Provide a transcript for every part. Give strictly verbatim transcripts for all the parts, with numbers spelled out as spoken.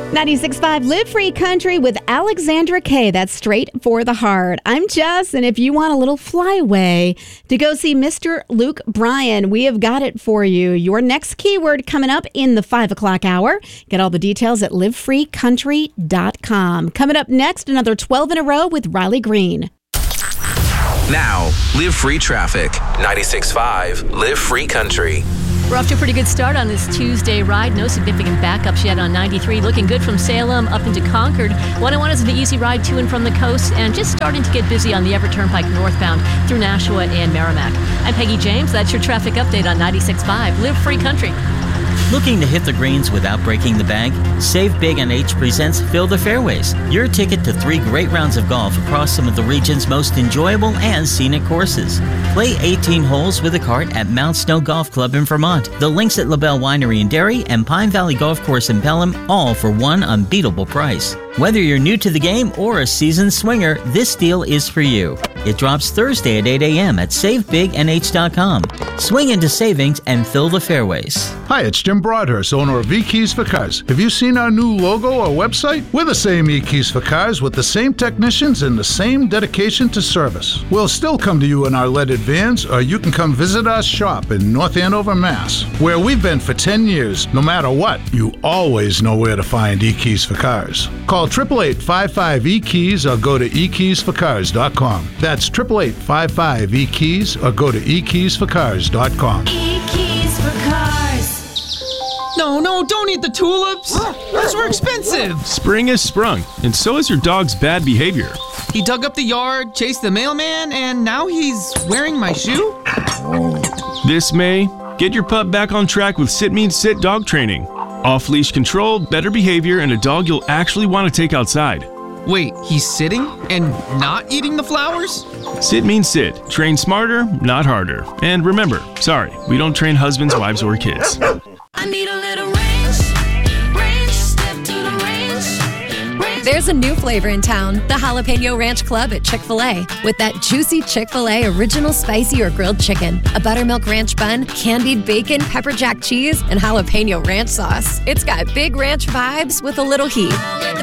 ninety-six point five Live Free Country with Alexandra Kay. That's straight for the heart. I'm Jess, and if you want a little flyaway to go see Mister Luke Bryan, we have got it for you. Your next keyword coming up in the five o'clock hour. Get all the details at live free country dot com. Coming up next, another twelve in a row with Riley Green. Now, Live Free Traffic. ninety-six point five Live Free Country. We're off to a pretty good start on this Tuesday ride. No significant backups yet on ninety-three. Looking good from Salem up into Concord. one oh one is an easy ride to and from the coast, and just starting to get busy on the Everett Turnpike northbound through Nashua and Merrimack. I'm Peggy James. That's your traffic update on ninety-six point five Live Free Country. Looking to hit the greens without breaking the bank? Save Big N H presents Fill the Fairways, your ticket to three great rounds of golf across some of the region's most enjoyable and scenic courses. Play eighteen holes with a cart at Mount Snow Golf Club in Vermont, the Links at LaBelle Winery and Dairy, and Pine Valley Golf Course in Pelham, all for one unbeatable price. Whether you're new to the game or a seasoned swinger, this deal is for you. It drops Thursday at eight a.m. at save big n h dot com. Swing into savings and fill the fairways. Hi, it's Jim Broadhurst, owner of E-Keys for Cars. Have you seen our new logo or website? We're the same E-Keys for Cars with the same technicians and the same dedication to service. We'll still come to you in our leaded vans, or you can come visit our shop in North Andover, Mass, where we've been for ten years. No matter what, you always know where to find E-Keys for Cars. Call eight eight eight, five five, E keys or go to e keys for cars dot com. That's eight eight eight, five five, E keys or go to e keys for cars dot com. E-Keys for Cars. No, no, don't eat the tulips. Those were expensive. Spring has sprung, and so is your dog's bad behavior. He dug up the yard, chased the mailman, and now he's wearing my shoe? This May, get your pup back on track with Sit Means Sit dog training. Off-leash control, better behavior, and a dog you'll actually want to take outside. Wait, he's sitting and not eating the flowers? Sit means sit. Train smarter, not harder. And remember, sorry, we don't train husbands, wives, or kids. I need a little range, range, step to the range, range. There's a new flavor in town, the Jalapeno Ranch Club at Chick-fil-A. With that juicy Chick-fil-A original spicy or grilled chicken, a buttermilk ranch bun, candied bacon, pepper jack cheese, and jalapeno ranch sauce. It's got big ranch vibes with a little heat.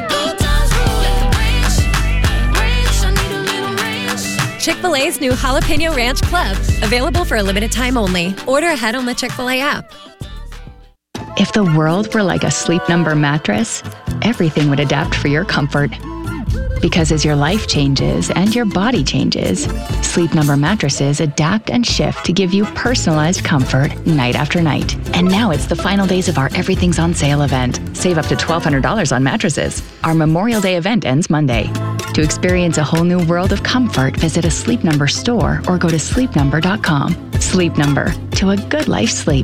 Chick-fil-A's new Jalapeno Ranch Club, available for a limited time only. Order ahead on the Chick-fil-A app. If the world were like a Sleep Number mattress, everything would adapt for your comfort. Because as your life changes and your body changes, Sleep Number mattresses adapt and shift to give you personalized comfort night after night. And now it's the final days of our Everything's on Sale event. Save up to twelve hundred dollars on mattresses. Our Memorial Day event ends Monday. To experience a whole new world of comfort, visit a Sleep Number store or go to sleep number dot com. Sleep Number, to a good life sleep.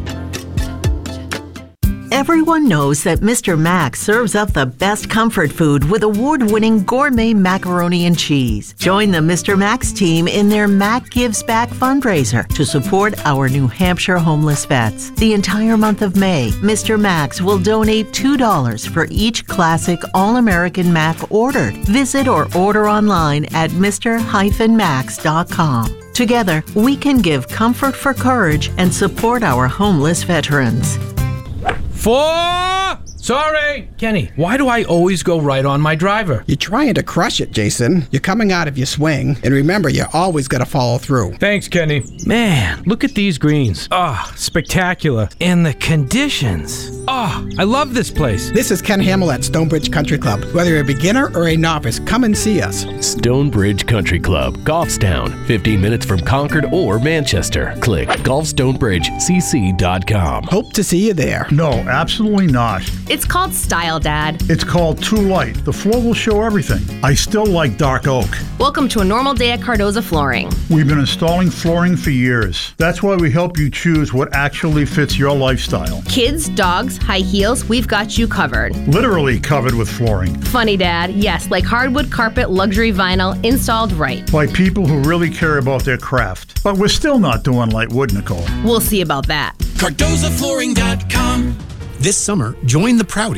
Everyone knows that Mister Max serves up the best comfort food with award-winning gourmet macaroni and cheese. Join the Mister Max team in their Mac Gives Back fundraiser to support our New Hampshire homeless vets. The entire month of May, Mister Max will donate two dollars for each classic All-American Mac ordered. Visit or order online at mister max dot com. Together, we can give comfort for courage and support our homeless veterans. Four! Sorry! Kenny, why do I always go right on my driver? You're trying to crush it, Jason. You're coming out of your swing. And remember, you always got to follow through. Thanks, Kenny. Man, look at these greens. Ah, oh, spectacular. And the conditions. Ah, oh, I love this place. This is Ken Hamill at Stonebridge Country Club. Whether you're a beginner or a novice, come and see us. Stonebridge Country Club, Goffstown, fifteen minutes from Concord or Manchester. Click golf stonebridge c c dot com. Hope to see you there. No, absolutely not. It's called Style, Dad. It's called Too Light. The floor will show everything. I still like dark oak. Welcome to a normal day at Cardoza Flooring. We've been installing flooring for years. That's why we help you choose what actually fits your lifestyle. Kids, dogs, high heels, we've got you covered. Literally covered with flooring. Funny, Dad. Yes, like hardwood, carpet, luxury vinyl, installed right. By people who really care about their craft. But we're still not doing light wood, Nicole. We'll see about that. Cardoza Flooring dot com. This summer, join the Proudy.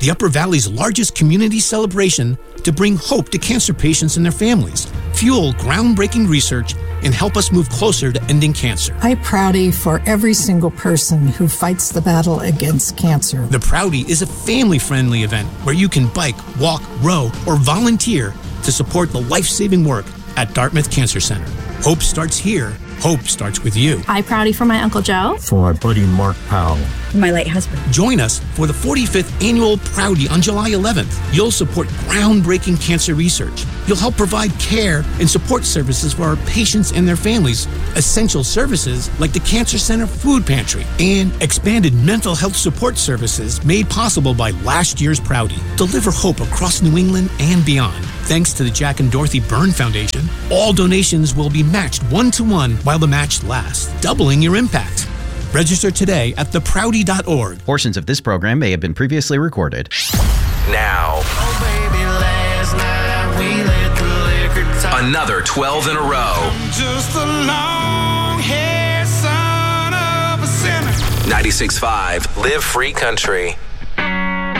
the Upper Valley's largest community celebration to bring hope to cancer patients and their families, fuel groundbreaking research, and help us move closer to ending cancer. I Proudy for every single person who fights the battle against cancer. The Proudy is a family-friendly event where you can bike, walk, row, or volunteer to support the life-saving work at Dartmouth Cancer Center. Hope starts here. Hope starts with you. I Proudy for my Uncle Joe. For my buddy Mark Powell. My late husband. Join us for the forty-fifth Annual Proudy on July eleventh. You'll support groundbreaking cancer research. You'll help provide care and support services for our patients and their families, essential services like the Cancer Center Food Pantry, and expanded mental health support services made possible by last year's Proudy. Deliver hope across New England and beyond. Thanks to the Jack and Dorothy Byrne Foundation, all donations will be matched one-to-one while the match lasts, doubling your impact. Register today at the proudy dot org. Portions of this program may have been previously recorded. Now, Oh, baby, last night we let the liquor talk. another twelve in a row. I'm just a long-haired son of a sinner. ninety-six point five Live Free Country.